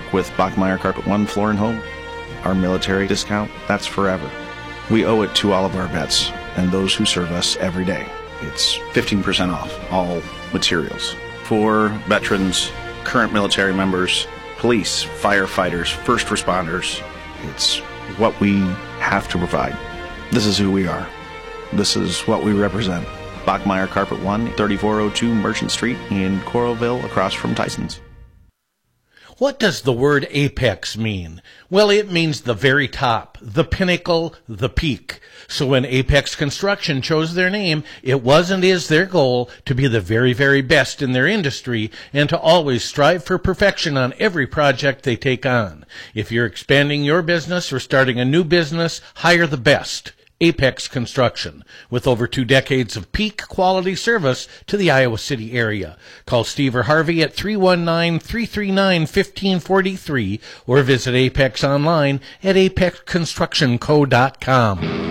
work with Bachmeyer Carpet One Floor and Home. Our military discount, that's forever. We owe it to all of our vets and those who serve us every day. It's 15% off all materials for veterans, current military members, police, firefighters, first responders. It's what we have to provide. This is who we are. This is what we represent. Bachmeyer Carpet One, 3402 Merchant Street in Coralville, across from Tyson's. What does the word apex mean? Well, it means the very top, the pinnacle, the peak. So when Apex Construction chose their name, it was and is their goal to be the very, very best in their industry and to always strive for perfection on every project they take on. If you're expanding your business or starting a new business, hire the best. Apex Construction, with over 2 decades of peak quality service to the Iowa City area. Call Steve or Harvey at 319-339-1543 or visit Apex online at apexconstructionco.com.